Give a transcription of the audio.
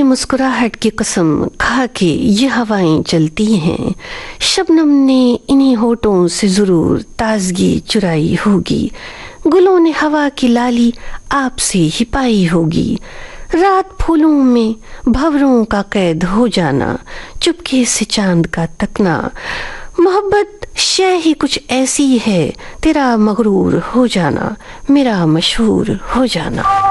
की मुस्कुराहट की कसम खा के ये हवाएं चलती हैं, शबनम ने इन्हीं होठों से जरूर ताजगी चुराई होगी, गुलों ने हवा की लाली आपसे ही पाई होगी। रात फूलों में भंवरों का कैद हो जाना, चुपके से चांद का तकना, मोहब्बत शय ही कुछ ऐसी है, तेरा मगरूर हो जाना, मेरा मशहूर हो जाना।